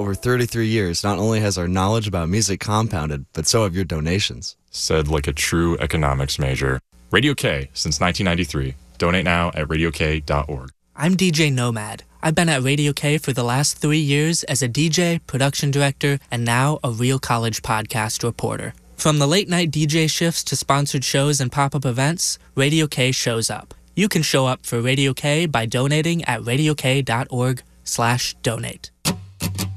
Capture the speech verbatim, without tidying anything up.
Over thirty-three years, not only has our knowledge about music compounded, but so have your donations. Said like a true economics major. Radio K since nineteen ninety-three. Donate now at radio k dot org. I'm D J Nomad. I've been at Radio K for the last three years as a D J, production director, and now a real college podcast reporter. From the late-night D J shifts to sponsored shows and pop-up events, Radio K shows up. You can show up for Radio K by donating at radio k dot org slash donate.